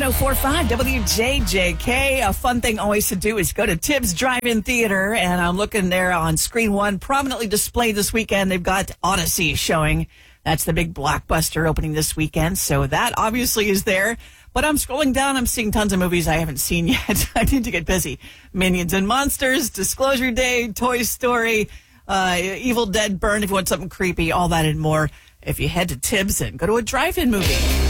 104.5 WJJK. A fun thing always to do is go to Tibbs Drive-In Theater, and I'm looking there on Screen 1, prominently displayed this weekend. They've got Odyssey showing. That's the big blockbuster opening this weekend, so that obviously is there. But I'm scrolling down, I'm seeing tons of movies I haven't seen yet. I need to get busy. Minions and Monsters, Disclosure Day, Toy Story, Evil Dead Burn, if you want something creepy, all that and more. If you head to Tibbs and go to a drive-in movie.